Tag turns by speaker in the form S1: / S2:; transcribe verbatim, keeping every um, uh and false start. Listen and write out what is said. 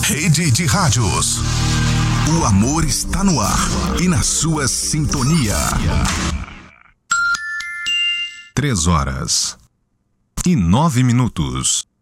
S1: Rede de Rádios. O amor está no ar e na sua sintonia. Três horas e nove minutos.